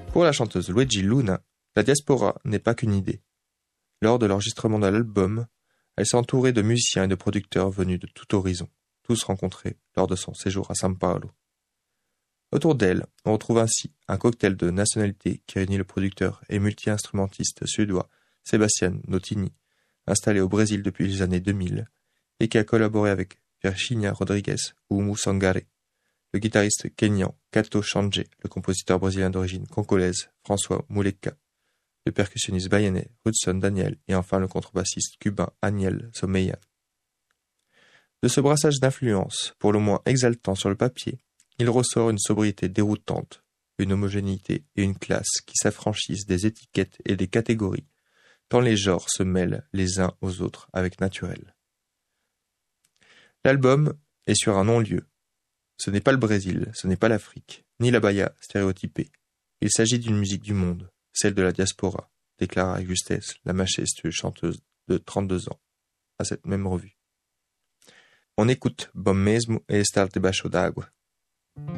Pour la chanteuse Luigi Luna, la diaspora n'est pas qu'une idée. Lors de l'enregistrement de l'album, elle s'est entourée de musiciens et de producteurs venus de tout horizon, tous rencontrés lors de son séjour à São Paulo. Autour d'elle, on retrouve ainsi un cocktail de nationalités qui réunit le producteur et multi-instrumentiste suédois Sebastian Notini, installé au Brésil depuis les années 2000, et qui a collaboré avec Virginia Rodrigues ou Oumou Sangaré, le guitariste kényan Kato Chanje, le compositeur brésilien d'origine congolaise François Muleka, le percussionniste baïonais Hudson Daniel et enfin le contrebassiste cubain Aniel Someillan. De ce brassage d'influences, pour le moins exaltant sur le papier, il ressort une sobriété déroutante, une homogénéité et une classe qui s'affranchissent des étiquettes et des catégories, tant les genres se mêlent les uns aux autres avec naturel. L'album est sur un non-lieu. Ce n'est pas le Brésil, ce n'est pas l'Afrique, ni la Bahia stéréotypée. Il s'agit d'une musique du monde, celle de la diaspora, déclare avec justesse la majestueuse chanteuse de 32 ans à cette même revue. On écoute Bom Mesmo e Estar Debaixo d'Água.